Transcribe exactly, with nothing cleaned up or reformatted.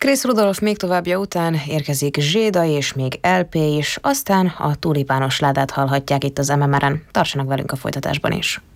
Chris Rudolph még továbbja után érkezik Zséda és még el pé is, aztán a tulipános ládát hallhatják itt az em em er en. Tartsanak velünk a folytatásban is!